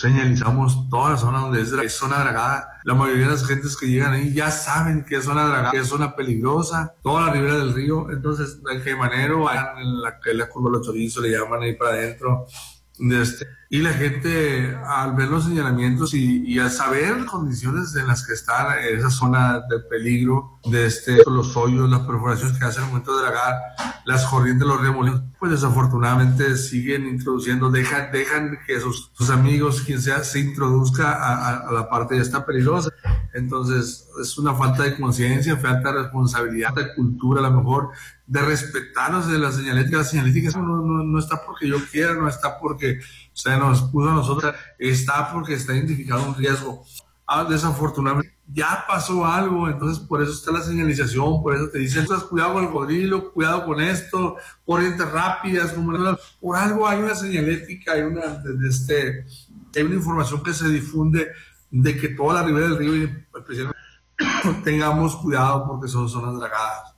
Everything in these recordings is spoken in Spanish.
señalizamos toda la zona donde es zona dragada. La mayoría de las gentes que llegan ahí ya saben que es zona dragada, que es zona peligrosa, toda la ribera del río. Entonces, el Caimanero, en la curva de los chorizos, le llaman ahí para adentro. Y la gente, al ver los señalamientos y al saber las condiciones en las que está esa zona de peligro, los hoyos, las perforaciones que hacen al momento de dragar, las corrientes, los remolinos, pues desafortunadamente siguen introduciendo, dejan que sus amigos, quien sea, se introduzca a la parte ya está peligrosa. Entonces, es una falta de conciencia, falta de responsabilidad, de cultura, a lo mejor, de respetarnos de la señalética. La señalética no está porque yo quiera, no está porque se nos puso a nosotros, está porque está identificado un riesgo. Desafortunadamente, ya pasó algo, entonces por eso está la señalización, por eso te dicen, cuidado con el cocodrilo, cuidado con esto, corrientes rápidas, por algo hay una señalética, hay una información que se difunde de que toda la ribera del río, y especialmente, tengamos cuidado porque son zonas dragadas.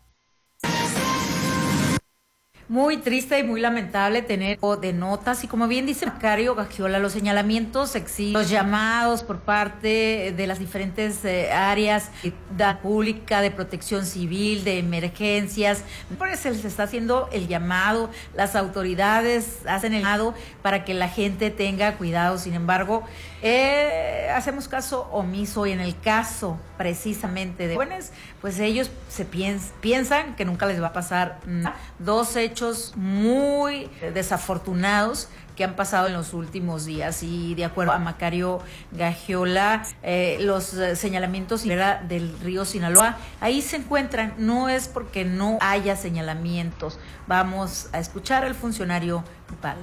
Muy triste y muy lamentable tener de notas, y como bien dice Macario Gagiola, los señalamientos exigen los llamados por parte de las diferentes áreas pública, de protección civil, de emergencias. Por eso se está haciendo el llamado, las autoridades hacen el llamado para que la gente tenga cuidado. Sin embargo, hacemos caso omiso, y en el caso precisamente de jóvenes, pues ellos piensan que nunca les va a pasar nada. Dos hechos muy desafortunados que han pasado en los últimos días, y de acuerdo a Macario Gagiola, los señalamientos del río Sinaloa, ahí se encuentran, no es porque no haya señalamientos. Vamos a escuchar al funcionario municipal.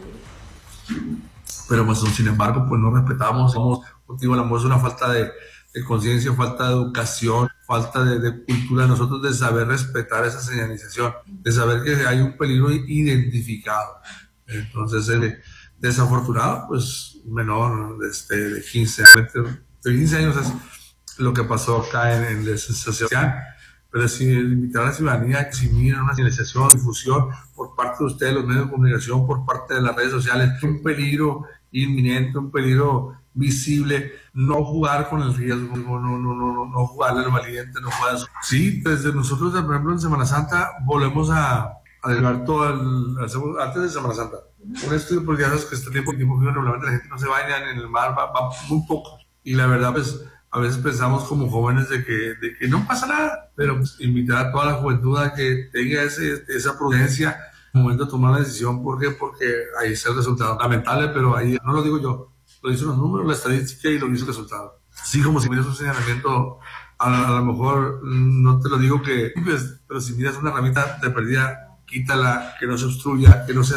Pero pues, sin embargo, pues no respetamos, contigo, la es una falta de conciencia, falta de educación, falta de cultura de nosotros, de saber respetar esa señalización, de saber que hay un peligro identificado. Entonces, desafortunado, pues menor de 15 años es lo que pasó acá en la asociación. Pero sí, invitar a la ciudadanía que si miran una señalización, difusión por parte de ustedes, los medios de comunicación, por parte de las redes sociales, un peligro inminente, un peligro visible, no jugar con el riesgo, no jugarle al valiente, no jugar. Sí, desde nosotros, por ejemplo, en Semana Santa, volvemos a llevar antes de Semana Santa, un estudio, porque ya sabes que este tiempo que regularmente la gente no se baña en el mar, va muy poco, y la verdad, pues, a veces pensamos como jóvenes de que no pasa nada, pero pues, invitar a toda la juventud a que tenga esa prudencia en el momento de tomar la decisión. ¿Por qué? Porque ahí está el resultado. Lamentable, pero ahí no lo digo yo, lo dicen los números, la estadística, y lo dice el resultado. Sí, como si miras un señalamiento, a lo mejor no te lo digo que, pero si miras una herramienta de perdida, quítala, que no se obstruya, que no se